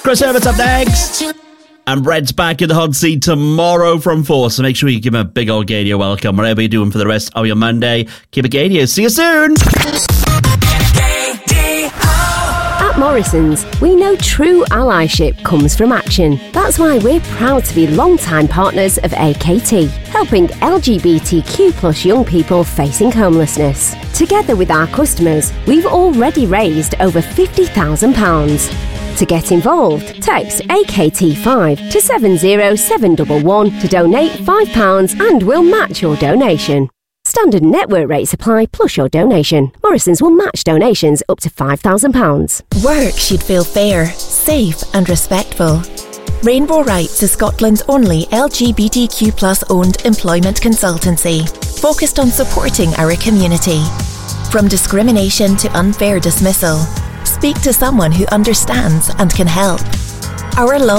Chris Herbert's up next. And Brett's back in the hot seat tomorrow from 4. So make sure you give him a big old Gadio welcome, whatever you're doing for the rest of your Monday. Keep it Gadio. See you soon. At Morrison's, we know true allyship comes from action. That's why we're proud to be long-time partners of AKT, helping LGBTQ plus young people facing homelessness. Together with our customers, we've already raised over £50,000. To get involved, text AKT5 to 70711 to donate £5 and we'll match your donation. Standard network rates apply plus your donation. Morrison's will match donations up to £5,000. Work should feel fair, safe and respectful. Rainbow Rights is Scotland's only LGBTQ plus owned employment consultancy, focused on supporting our community. From discrimination to unfair dismissal, speak to someone who understands and can help. Our law